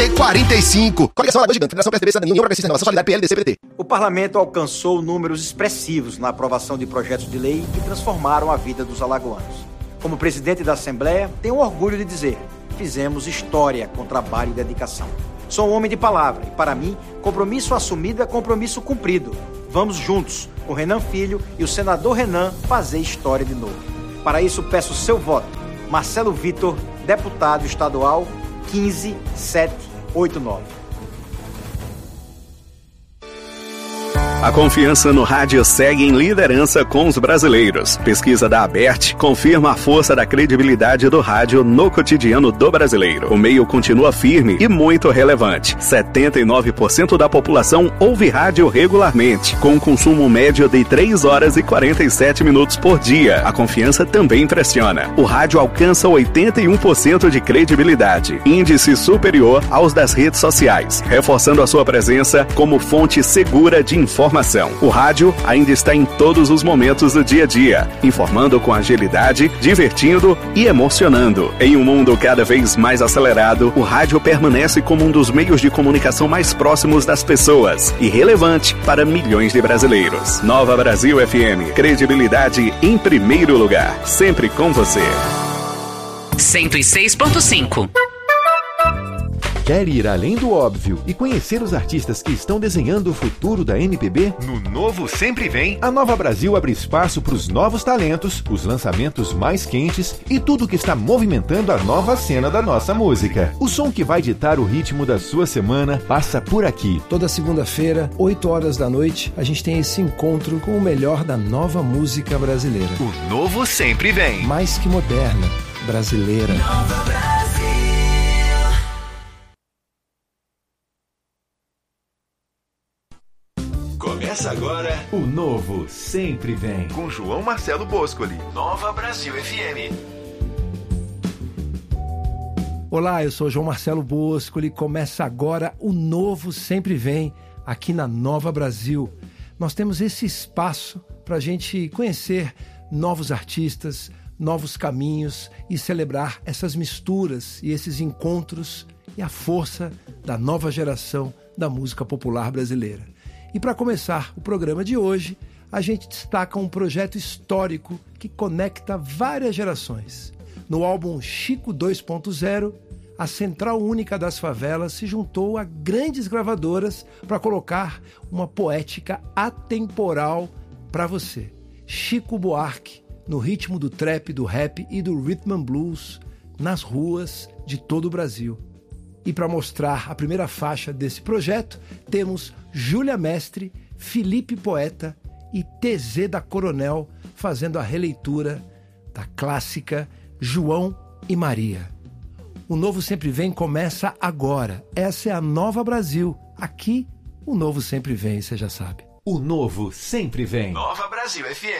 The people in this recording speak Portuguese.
C45. Coligação Alagoas Gigante, Federação PSDB, Cidadania, União Progressista, Renovação, Solidariedade, PL, DC, PDT. O parlamento alcançou números expressivos na aprovação de projetos de lei que transformaram a vida dos alagoanos. Como presidente da Assembleia, tenho orgulho de dizer: fizemos história com trabalho e dedicação. Sou um homem de palavra e, para mim, compromisso assumido é compromisso cumprido. Vamos juntos, com Renan Filho e o senador Renan, fazer história de novo. Para isso, peço seu voto. Marcelo Vitor, deputado estadual 15789. A confiança no rádio segue em liderança com os brasileiros. Pesquisa da ABERT confirma a força da credibilidade do rádio no cotidiano do brasileiro. O meio continua firme e muito relevante. 79% da população ouve rádio regularmente, com um consumo médio de 3 horas e 47 minutos por dia. A confiança também impressiona. O rádio alcança 81% de credibilidade, índice superior aos das redes sociais, reforçando a sua presença como fonte segura de informação. O rádio ainda está em todos os momentos do dia a dia, informando com agilidade, divertindo e emocionando. Em um mundo cada vez mais acelerado, o rádio permanece como um dos meios de comunicação mais próximos das pessoas e relevante para milhões de brasileiros. Nova Brasil FM, credibilidade em primeiro lugar, sempre com você. 106.5. Quer ir além do óbvio e conhecer os artistas que estão desenhando o futuro da MPB? No Novo Sempre Vem, a Nova Brasil abre espaço para os novos talentos, os lançamentos mais quentes e tudo que está movimentando a nova cena da nossa música. O som que vai ditar o ritmo da sua semana passa por aqui. Toda segunda-feira, 8 horas da noite, a gente tem esse encontro com o melhor da nova música brasileira. O Novo Sempre Vem. Mais que moderna, brasileira. Nova Brasil. Começa agora o Novo Sempre Vem, com João Marcelo Boscoli. Nova Brasil FM. Olá, eu sou João Marcelo Boscoli. Começa agora o Novo Sempre Vem, aqui na Nova Brasil. Nós temos esse espaço para a gente conhecer novos artistas, novos caminhos e celebrar essas misturas e esses encontros e a força da nova geração da música popular brasileira. E para começar o programa de hoje, a gente destaca um projeto histórico que conecta várias gerações. No álbum Chico 2.0, a Central Única das Favelas se juntou a grandes gravadoras para colocar uma poética atemporal para você. Chico Buarque, no ritmo do trap, do rap e do rhythm and blues, nas ruas de todo o Brasil. E para mostrar a primeira faixa desse projeto, temos Júlia Mestre, Felipe Poeta e TZ da Coronel fazendo a releitura da clássica João e Maria. O Novo Sempre Vem começa agora. Essa é a Nova Brasil. Aqui, o Novo Sempre Vem, você já sabe. O Novo Sempre Vem. Nova Brasil FM.